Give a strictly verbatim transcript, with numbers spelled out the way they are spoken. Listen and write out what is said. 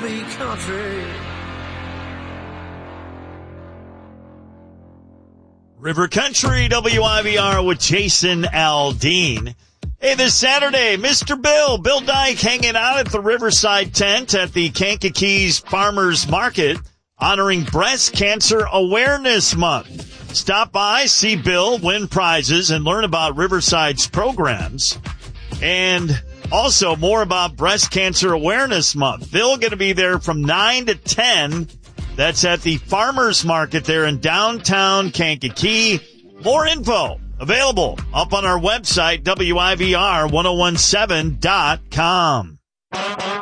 lonely country. River Country, W I V R with Jason Aldean. Hey, this Saturday, Mister Bill, Bill Dyke hanging out at the Riverside tent at the Kankakee Farmers Market, honoring Breast Cancer Awareness Month. Stop by, see Bill, win prizes, and learn about Riverside's programs. And also more about Breast Cancer Awareness Month. Bill going to be there from nine to ten. That's at the Farmers Market there in downtown Kankakee. More info available up on our website, W I V R ten seventeen dot com.